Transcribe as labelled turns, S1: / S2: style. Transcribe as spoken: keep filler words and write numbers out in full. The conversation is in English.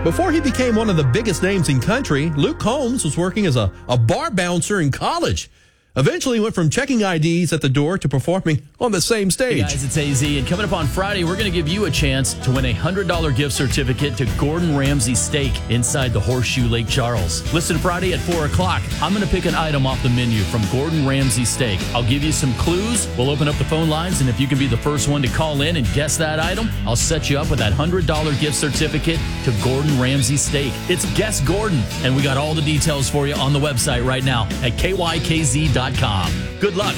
S1: Before he became one of the biggest names in country, Luke Combs was working as a, a bar bouncer in college. Eventually, he went from checking I Ds at the door to performing on the same stage.
S2: Hey guys, it's A Z, and coming up on Friday, we're going to give you a chance to win a one hundred dollars gift certificate to Gordon Ramsay Steak inside the Horseshoe Lake Charles. Listen Friday at four o'clock. I'm going to pick an item off the menu from Gordon Ramsay Steak. I'll give you some clues. We'll open up the phone lines, and if you can be the first one to call in and guess that item, I'll set you up with that one hundred dollars gift certificate to Gordon Ramsay Steak. It's Guess Gordon, and we got all the details for you on the website right now at K Y K Z dot com. Good luck.